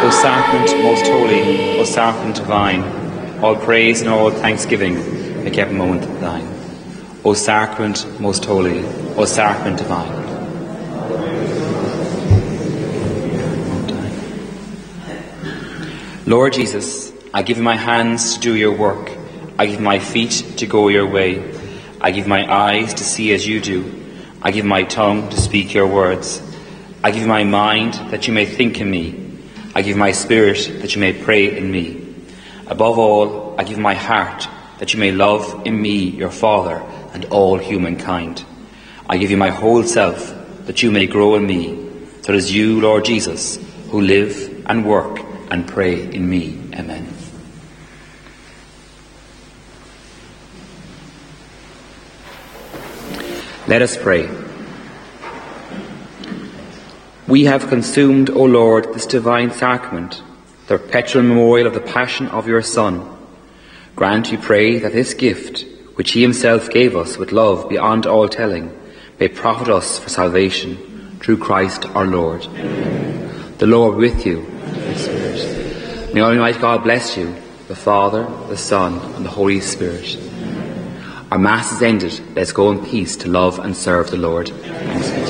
O sacrament most holy, O sacrament divine, all praise and all thanksgiving make every moment thine. O sacrament most holy, O sacrament divine. Lord Jesus, I give you my hands to do your work. I give my feet to go your way. I give my eyes to see as you do. I give my tongue to speak your words. I give my mind that you may think in me. I give my spirit that you may pray in me. Above all, I give my heart that you may love in me your Father and all humankind. I give you my whole self that you may grow in me, so it is you, Lord Jesus, who live and work and pray in me. Amen. Let us pray. We have consumed, O Lord, this divine sacrament, the perpetual memorial of the passion of your Son. Grant, we pray, that this gift, which he himself gave us with love beyond all telling, may profit us for salvation, through Christ our Lord. Amen. The Lord with you. May Almighty God bless you, the Father, the Son, and the Holy Spirit. Our Mass is ended. Let's go in peace to love and serve the Lord. Thanks.